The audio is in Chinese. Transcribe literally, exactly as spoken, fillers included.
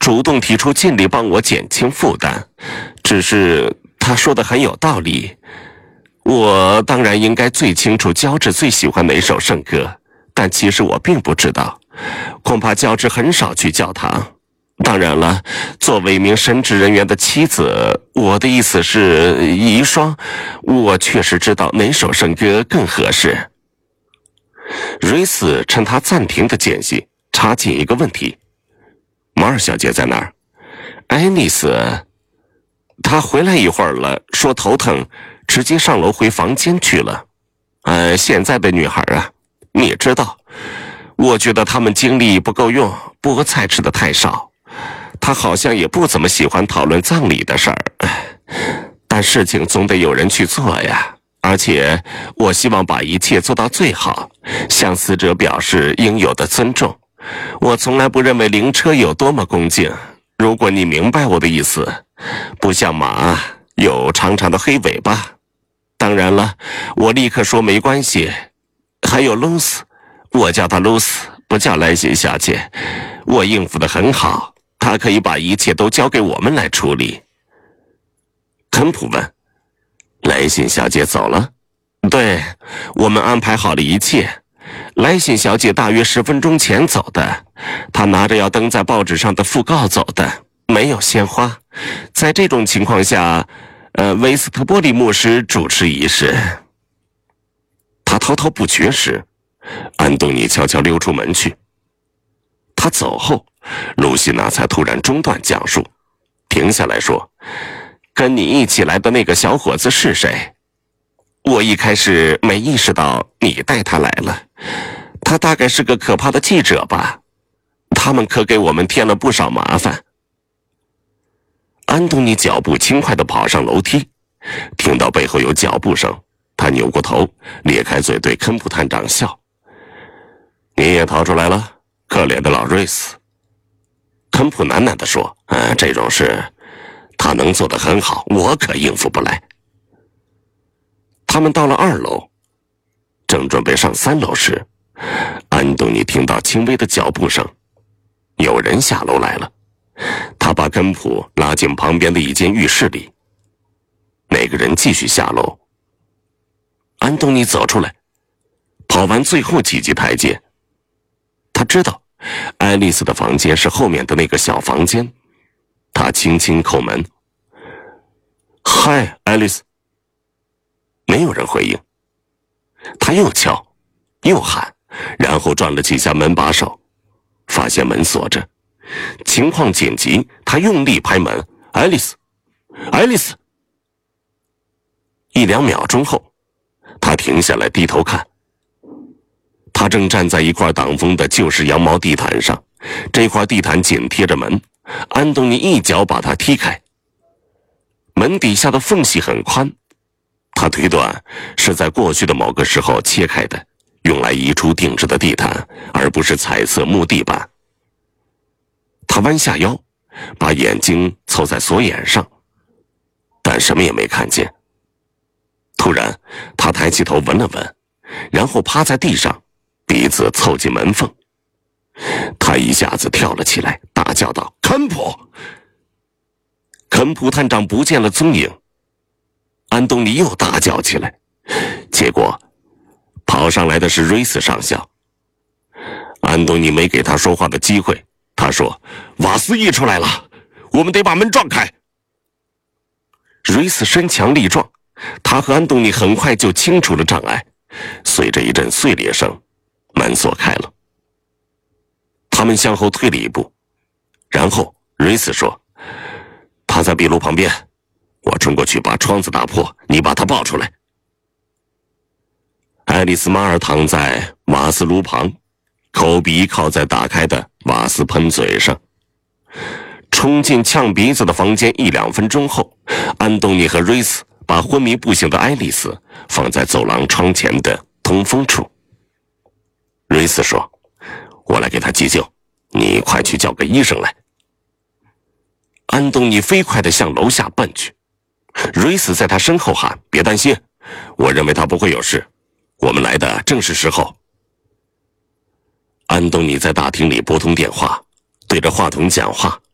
主动提出尽力帮我减轻负担，只是他说的很有道理。我当然应该最清楚乔治最喜欢哪首圣歌，但其实我并不知道，恐怕乔治很少去教堂。当然了，作为一名神职人员的妻子，我的意思是遗孀，我确实知道哪首圣歌更合适。瑞斯趁他暂停的间隙插进一个问题：马尔小姐在哪儿？爱丽丝，她回来一会儿了，说头疼，直接上楼回房间去了。呃，现在的女孩啊，你也知道，我觉得她们精力不够用，菠菜吃的太少。她好像也不怎么喜欢讨论葬礼的事儿，但事情总得有人去做呀。而且我希望把一切做到最好，向死者表示应有的尊重。我从来不认为灵车有多么恭敬，如果你明白我的意思，不像马有长长的黑尾巴。当然了，我立刻说没关系。还有露丝，我叫她露丝，不叫莱辛小姐，我应付得很好，她可以把一切都交给我们来处理。肯普问：莱辛小姐走了？对，我们安排好了一切。莱辛小姐大约十分钟前走的，她拿着要登在报纸上的讣告走的，没有鲜花。在这种情况下，呃，威斯特波利牧师主持仪式。他滔滔不绝时，安东尼悄悄溜出门去。他走后，露西娜才突然中断讲述，停下来说：跟你一起来的那个小伙子是谁？我一开始没意识到你带他来了，他大概是个可怕的记者吧？他们可给我们添了不少麻烦。安东尼脚步轻快地跑上楼梯，听到背后有脚步声，他扭过头，咧开嘴对肯普探长笑：你也逃出来了，可怜的老瑞斯。肯普喃喃地说：呃，这种事他能做得很好，我可应付不来。他们到了二楼，正准备上三楼时，安东尼听到轻微的脚步声，有人下楼来了。他把根普拉进旁边的一间浴室里。那个人继续下楼。安东尼走出来，跑完最后几级台阶。他知道爱丽丝的房间是后面的那个小房间。他轻轻叩门：嗨，爱丽丝。没有人回应。他又敲又喊，然后转了几下门把手，发现门锁着。情况紧急，他用力拍门：爱丽丝，爱丽丝。一两秒钟后，他停下来低头看。他正站在一块挡风的旧式羊毛地毯上，这块地毯紧贴着门。安东尼一脚把它踢开。门底下的缝隙很宽，他推断是在过去的某个时候切开的，用来移出定制的地毯，而不是彩色木地板。他弯下腰，把眼睛凑在锁眼上，但什么也没看见。突然，他抬起头闻了闻，然后趴在地上，鼻子凑近门缝。他一下子跳了起来，大叫道：肯普！肯普探长不见了踪影。安东尼又大叫起来，结果跑上来的是瑞斯上校。安东尼没给他说话的机会，他说：瓦斯溢出来了，我们得把门撞开。瑞斯身强力壮，他和安东尼很快就清除了障碍。随着一阵碎裂声，门锁开了。他们向后退了一步，然后瑞斯说：他在壁炉旁边，我冲过去把窗子打破，你把他抱出来。爱丽丝马尔躺在瓦斯炉旁，口鼻靠在打开的瓦斯喷嘴上。冲进呛鼻子的房间一两分钟后，安东尼和瑞斯把昏迷不醒的爱丽丝放在走廊窗前的通风处。瑞斯说：我来给他急救，你快去叫个医生来。安东尼飞快地向楼下奔去，瑞斯在他身后喊：别担心，我认为他不会有事，我们来的正是时候。安东尼在大厅里拨通电话，对着话筒讲话，